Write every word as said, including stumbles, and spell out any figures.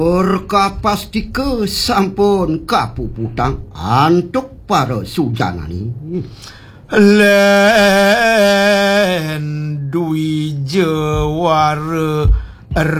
Berkapas tika sampun kapuputang antuk para sujana ni. Len dui jawara